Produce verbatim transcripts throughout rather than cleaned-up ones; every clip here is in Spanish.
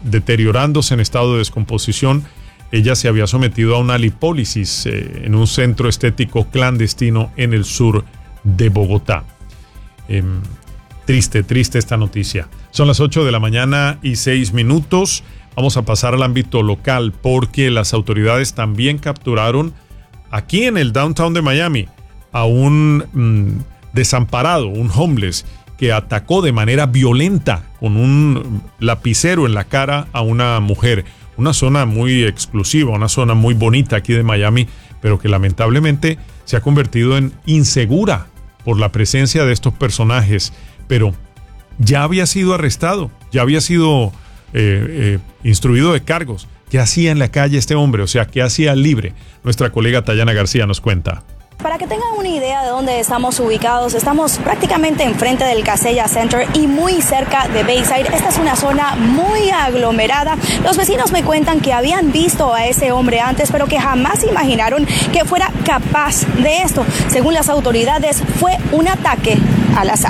deteriorándose en estado de descomposición. Ella se había sometido a una lipólisis eh, en un centro estético clandestino en el sur de Bogotá. Eh, triste, triste esta noticia. Son las ocho de la mañana y seis minutos. Vamos a pasar al ámbito local porque las autoridades también capturaron aquí en el downtown de Miami a un mmm, desamparado, un homeless, que atacó de manera violenta con un lapicero en la cara a una mujer. Una zona muy exclusiva, una zona muy bonita aquí de Miami, pero que lamentablemente se ha convertido en insegura por la presencia de estos personajes. Pero ya había sido arrestado, ya había sido eh, eh, instruido de cargos. ¿Qué hacía en la calle este hombre? O sea, ¿qué hacía libre? Nuestra colega Tayana García nos cuenta. Para que tengan una idea de dónde estamos ubicados, estamos prácticamente enfrente del Casella Center y muy cerca de Bayside. Esta es una zona muy aglomerada. Los vecinos me cuentan que habían visto a ese hombre antes, pero que jamás imaginaron que fuera capaz de esto. Según las autoridades, fue un ataque al azar.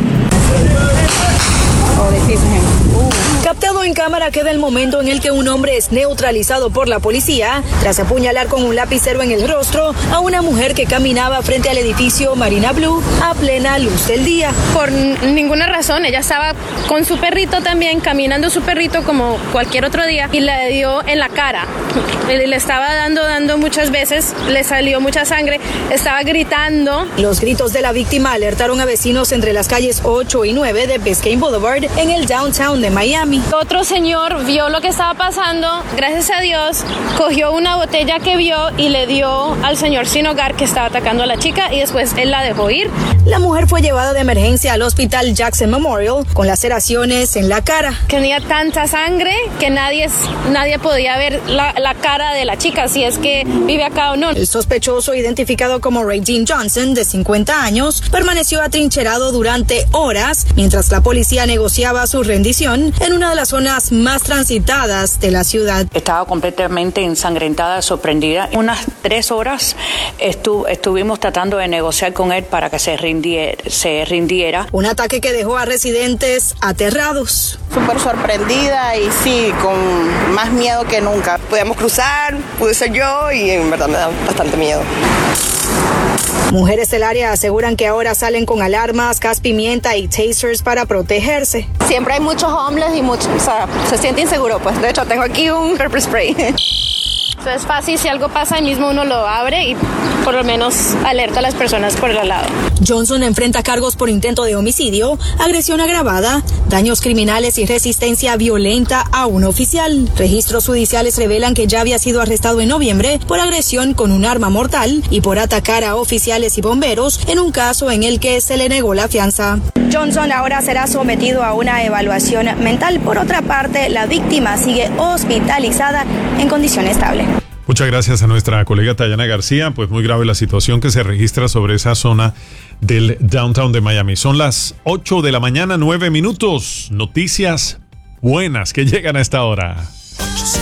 Captado en cámara queda el momento en el que un hombre es neutralizado por la policía tras apuñalar con un lapicero en el rostro a una mujer que caminaba frente al edificio Marina Blue a plena luz del día. Por ninguna razón, ella estaba con su perrito también, caminando su perrito como cualquier otro día, y le dio en la cara. Le estaba dando, dando muchas veces, le salió mucha sangre, estaba gritando. Los gritos de la víctima alertaron a vecinos entre las calles ocho y nueve de Biscayne Boulevard en el downtown de Miami. Otro señor vio lo que estaba pasando, gracias a Dios, cogió una botella que vio y le dio al señor sin hogar que estaba atacando a la chica, y después él la dejó ir. La mujer fue llevada de emergencia al hospital Jackson Memorial con laceraciones en la cara. Tenía tanta sangre que nadie, nadie podía ver la, la cara de la chica, si es que vive acá o no. El sospechoso, identificado como Ray Dean Johnson, de cincuenta años, permaneció atrincherado durante horas mientras la policía negociaba su rendición en una de las zonas más transitadas de la ciudad. Estaba completamente ensangrentada, sorprendida. Unas tres horas estu- estuvimos tratando de negociar con él para que se rindiera, se rindiera. Un ataque que dejó a residentes aterrados. Súper sorprendida y sí, con más miedo que nunca. Podíamos cruzar, pude ser yo y en verdad me da bastante miedo. Mujeres del área aseguran que ahora salen con alarmas, gas pimienta y tasers para protegerse. Siempre hay muchos homeless y mucho, o sea, se siente inseguro, pues. De hecho, tengo aquí un pepper spray. Es fácil, si algo pasa, ahí mismo uno lo abre y por lo menos alerta a las personas por el lado. Johnson enfrenta cargos por intento de homicidio, agresión agravada, daños criminales y resistencia violenta a un oficial. Registros judiciales revelan que ya había sido arrestado en noviembre por agresión con un arma mortal y por atacar a oficiales y bomberos en un caso en el que se le negó la fianza. Johnson ahora será sometido a una evaluación mental. Por otra parte, la víctima sigue hospitalizada en condición estable. Muchas gracias a nuestra colega Tayana García. Pues muy grave la situación que se registra sobre esa zona del downtown de Miami. Son las ocho de la mañana, nueve minutos. Noticias buenas que llegan a esta hora.